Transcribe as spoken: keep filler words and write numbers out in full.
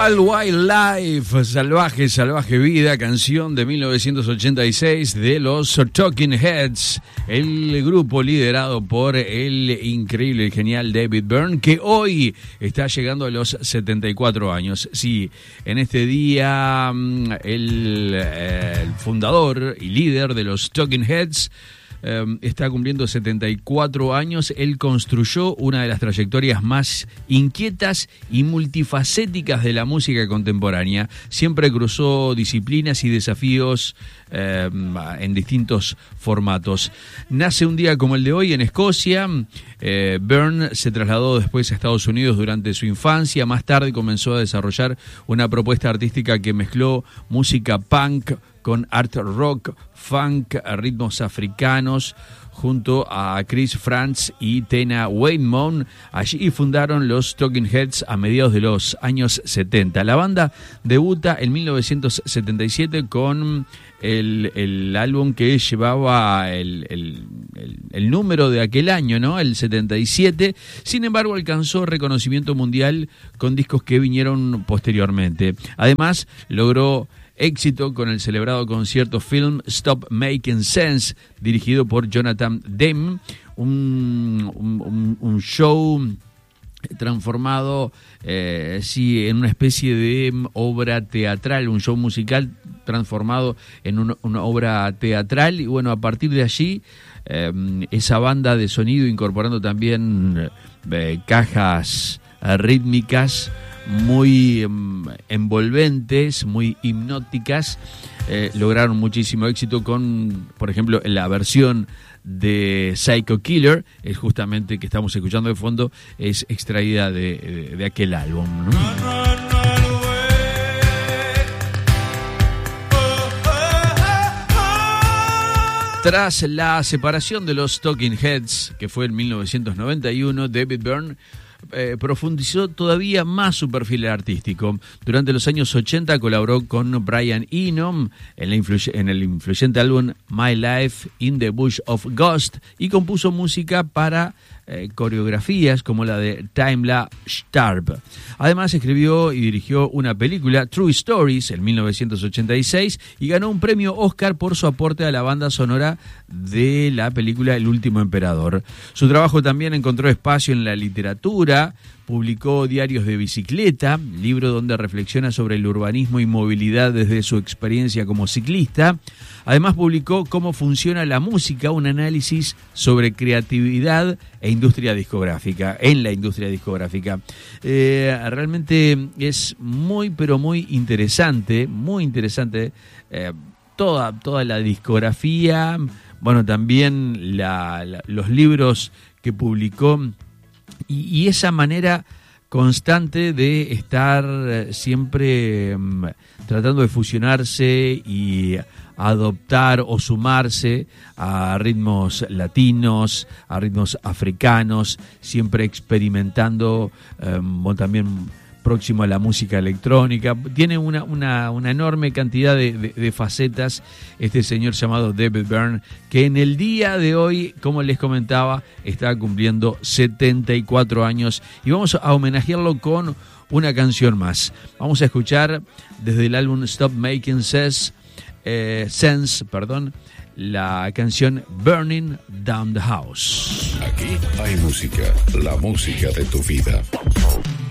Wild Wild Life, Salvaje, Salvaje Vida, canción de mil novecientos ochenta y seis de los Talking Heads, el grupo liderado por el increíble y genial David Byrne, que hoy está llegando a los setenta y cuatro años. Sí, en este día el, el fundador y líder de los Talking Heads Um, está cumpliendo setenta y cuatro años. Él construyó una de las trayectorias más inquietas y multifacéticas de la música contemporánea. Siempre cruzó disciplinas y desafíos um, en distintos formatos. Nace un día como el de hoy en Escocia. Eh, Byrne se trasladó después a Estados Unidos durante su infancia. Más tarde comenzó a desarrollar una propuesta artística que mezcló música punk con art rock, funk, ritmos africanos, junto a Chris Frantz y Tena Weymouth. Allí fundaron los Talking Heads a mediados de los años setenta. La banda debuta en mil novecientos setenta y siete con el, el álbum que llevaba el, el, el, el número de aquel año, ¿no? El setenta y siete. Sin embargo, alcanzó reconocimiento mundial con discos que vinieron posteriormente. Además, logró éxito con el celebrado concierto Film Stop Making Sense, dirigido por Jonathan Demme, un, un, un show transformado eh, sí, en una especie de obra teatral, un show musical transformado en un, una obra teatral. Y bueno, a partir de allí, eh, esa banda de sonido, incorporando también eh, cajas eh, rítmicas muy um, envolventes, muy hipnóticas, eh, lograron muchísimo éxito con, por ejemplo, la versión de Psycho Killer, es justamente que estamos escuchando de fondo, es extraída de, de, de aquel álbum, ¿no? Tras la separación de los Talking Heads, que fue en mil novecientos noventa y uno, David Byrne Eh, profundizó todavía más su perfil artístico. Durante los años ochenta colaboró con Brian Eno en, la influye- en el influyente álbum My Life in the Bush of Ghost y compuso música para eh, coreografías como la de Timela Starb. Además escribió y dirigió una película, True Stories, en mil novecientos ochenta y seis, y ganó un premio Oscar por su aporte a la banda sonora de la película El Último Emperador. Su trabajo también encontró espacio en la literatura. Publicó Diarios de Bicicleta, libro donde reflexiona sobre el urbanismo y movilidad desde su experiencia como ciclista. Además publicó Cómo funciona la música, un análisis sobre creatividad e industria discográfica, en la industria discográfica. Eh, realmente es muy, pero muy interesante, muy interesante eh, toda, toda la discografía, bueno, también la, la, los libros que publicó. Y, y esa manera constante de estar siempre um, tratando de fusionarse y adoptar o sumarse a ritmos latinos, a ritmos africanos, siempre experimentando, um, también próximo a la música electrónica. Tiene una, una, una enorme cantidad de, de, de facetas este señor llamado David Byrne, que en el día de hoy, como les comentaba, está cumpliendo setenta y cuatro años, y vamos a homenajearlo con una canción más. Vamos a escuchar desde el álbum Stop Making Sense, eh, Sense, perdón, la canción Burning Down the House. Aquí hay música, la música de tu vida.